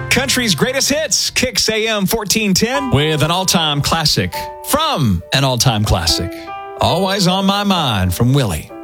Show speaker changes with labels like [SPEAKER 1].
[SPEAKER 1] Country's greatest hits, Kicks AM 1410 with an all-time classic from an all-time classic. Always on My Mind from Willie.